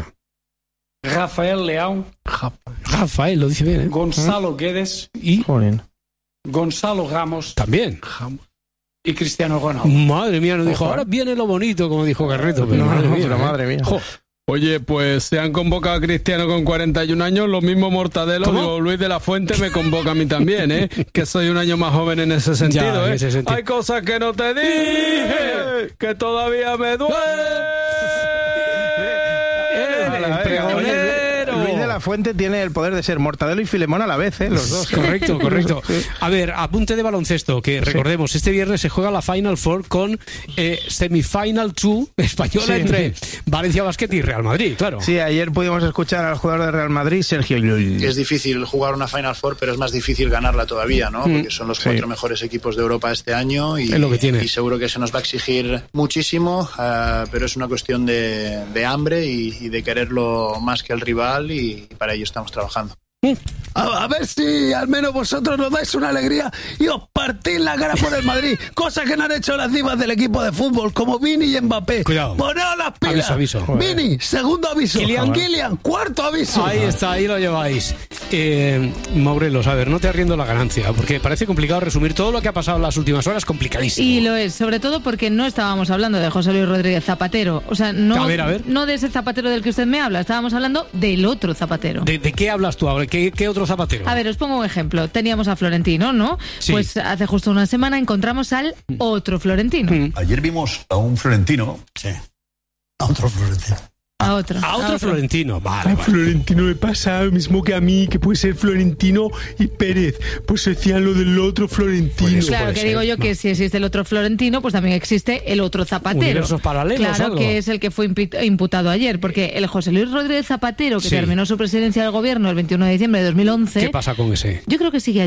Rafael Leão, Rafael, lo dice bien, ¿eh? Gonzalo Guedes Y Joder. Gonzalo Ramos, también. y Cristiano Ronaldo. Madre mía, nos dijo, ahora viene lo bonito, como dijo Carreto. Pero No, madre no, mía, pero ¿eh? madre mía. Jo. Oye, pues se han convocado a Cristiano con cuarenta y un años, lo mismo Mortadelo, ¿Cómo? digo, Luis de la Fuente me convoca a mí también, ¿eh? Que soy un año más joven en ese sentido, Ya, en ¿eh? ese sentido. Hay cosas que no te dije, que todavía me duele. Hola, venga, oye, Luis de la Fuente tiene el poder de ser Mortadelo y Filemón a la vez, ¿eh? Los dos. Correcto, correcto. A ver, apunte de baloncesto, que recordemos, este viernes se juega la Final Four con eh, Semifinal dos española Sí. entre Valencia Basket y Real Madrid, claro. Sí, ayer pudimos escuchar al jugador de Real Madrid, Sergio Llull. Es difícil jugar una Final Four, pero es más difícil ganarla todavía, ¿no? Porque son los Sí. cuatro mejores equipos de Europa este año y, Es lo que tiene. y seguro que se nos va a exigir muchísimo, uh, pero es una cuestión de, de hambre y, y de quererlo más que el rival y para ello estamos trabajando. A, a ver si al menos vosotros nos dais una alegría y os partís la cara por el Madrid, cosa que no han hecho las divas del equipo de fútbol, como Vini y Mbappé. Cuidado. Poneos las pilas. Aviso, aviso. Vini, segundo aviso. Kylian. Kylian, cuarto aviso. Ahí está, ahí lo lleváis. Eh, Maurelos, a ver, no te arriendo la ganancia, porque parece complicado resumir todo lo que ha pasado en las últimas horas, complicadísimo. Y lo es, sobre todo porque no estábamos hablando de José Luis Rodríguez Zapatero. O sea, no, A ver, a ver. no de ese Zapatero del que usted me habla, estábamos hablando del otro Zapatero. ¿De, de qué hablas tú ahora? ¿Qué, qué otro Zapatero? A ver, os pongo un ejemplo. Teníamos a Florentino, ¿no? Sí. Pues hace justo una semana encontramos al otro Florentino. Ayer vimos a un Florentino. Sí. A otro Florentino. A otro. A otro Florentino, vale. A Florentino me pasa lo mismo que a mí, que puede ser Florentino y Pérez. Pues decían lo del otro Florentino. Claro, que digo yo que si existe el otro Florentino, pues también existe el otro Zapatero. Universos paralelos, Claro, algo. que es el que fue impi- imputado ayer, porque el José Luis Rodríguez Zapatero, que Sí. terminó su presidencia del gobierno el veintiuno de diciembre de dos mil once, ¿Qué pasa con ese? yo creo que sigue